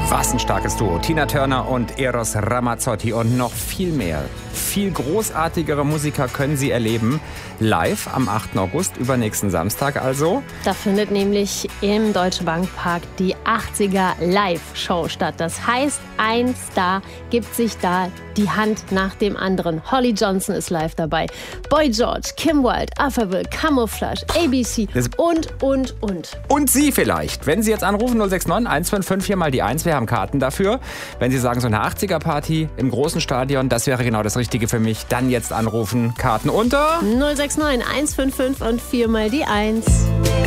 Was ein starkes Duo. Tina Turner und Eros Ramazzotti und noch viel mehr. Viel großartigere Musiker können Sie erleben. Live am 8. August, übernächsten Samstag also. Da findet nämlich im Deutsche Bank Park die 80er Live-Show statt. Das heißt, ein Star gibt sich da die Hand nach dem anderen. Holly Johnson ist live dabei. Boy George, Kim Wilde, Afterville, Camouflage, ABC und. Und Sie vielleicht. Wenn Sie jetzt anrufen 069 155 4 mal die 1, wir haben Karten dafür. Wenn Sie sagen, so eine 80er-Party im großen Stadion, das wäre genau das Richtige für mich, dann jetzt anrufen. Karten unter 069 155 und 4 mal die 1.